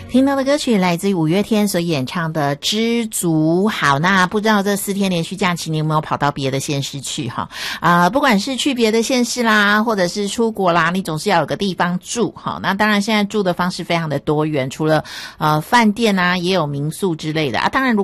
听到的歌曲来自于五月天所演唱的《知足》。好，那不知道这4天连续假期你有没有跑到别的县市去哈？不管是去别的县市啦，或者是出国啦，你总是要有个地方住哈。那当然现在住的方式非常的多元，除了饭店啊，也有民宿之类的啊。当然